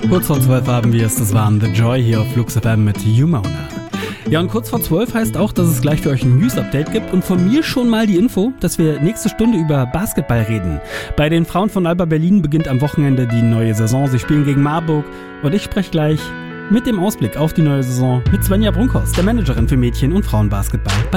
Kurz vor 12 haben wir es, das waren The Joy hier auf Flux FM mit Humona. Ja, und kurz vor 12 heißt auch, dass es gleich für euch ein News-Update gibt und von mir schon mal die Info, dass wir nächste Stunde über Basketball reden. Bei den Frauen von Alba Berlin beginnt am Wochenende die neue Saison. Sie spielen gegen Marburg und ich spreche gleich mit dem Ausblick auf die neue Saison mit Svenja Brunkhorst, der Managerin für Mädchen- und Frauenbasketball.